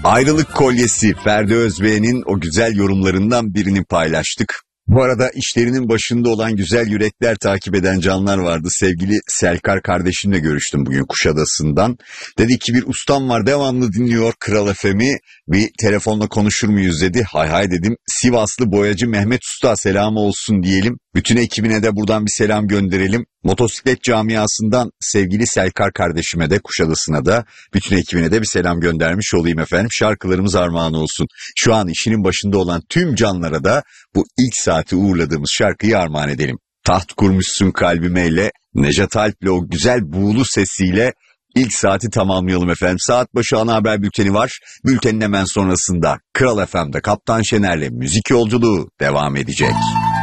Ayrılık Kolyesi, Ferdi Özbeğen'in o güzel yorumlarından birini paylaştık. Bu arada işlerinin başında olan güzel yürekler takip eden canlar vardı. Sevgili Selkar kardeşimle görüştüm bugün Kuşadası'ndan. Dedi ki bir ustam var, devamlı dinliyor Kral FM'i. Bir telefonla konuşur muyuz dedi. Hay hay dedim. Sivaslı boyacı Mehmet Usta selamı olsun diyelim. Bütün ekibine de buradan bir selam gönderelim. Motosiklet camiasından sevgili Selkar kardeşime de, Kuşadası'na da, bütün ekibine de bir selam göndermiş olayım efendim. Şarkılarımız armağan olsun. Şu an işinin başında olan tüm canlara da bu ilk saati uğurladığımız şarkıyı armağan edelim. Taht kurmuşsun kalbime ile Nejat Alp'le o güzel buğulu sesiyle ilk saati tamamlayalım efendim. Saat başı ana haber bülteni var. Bültenin hemen sonrasında Kral FM'de Kaptan Şener'le müzik yolculuğu devam edecek.